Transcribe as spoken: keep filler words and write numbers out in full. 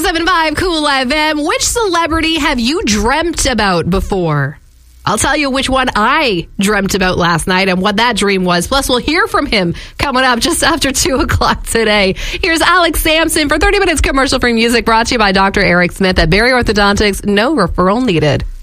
seven five Cool F M. Which celebrity have you dreamt about before? I'll tell you which one I dreamt about last night and what that dream was. Plus, we'll hear from him coming up just after two o'clock today. Here's Alex Sampson for thirty minutes commercial-free music brought to you by Doctor Eric Smith at Barry Orthodontics. No referral needed.